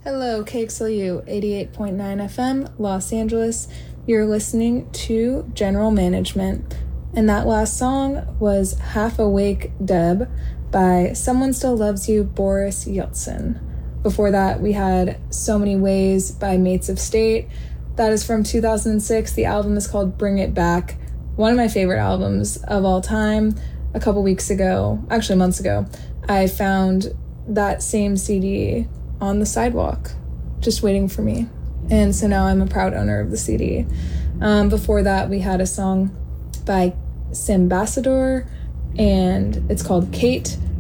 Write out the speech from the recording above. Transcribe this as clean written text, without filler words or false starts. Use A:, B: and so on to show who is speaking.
A: Hello, KXLU 88.9 FM, Los Angeles. You're listening to General Management. And that last song was Half Awake Deb by Someone Still Loves You, Boris Yeltsin. Before that, we had So Many Ways by Mates of State. That is from 2006. The album is called Bring It Back. One of my favorite albums of all time. A couple weeks ago, actually months ago, I found that same CD on the sidewalk, just waiting for me. And so now I'm a proud owner of the CD. Before that, we had a song by Sambassador, and it's called Kate.